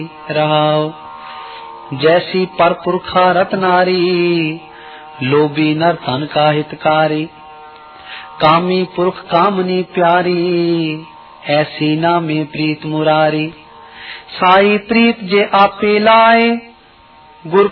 रहाओ। जैसी पर पुरखा रत नारी, लोभी नर धन का हितकारी। कामी पुरख कामनी प्यारी, ऐसी नामे प्रीत मुरारी। साई प्रीत जे आपे लाए, गुर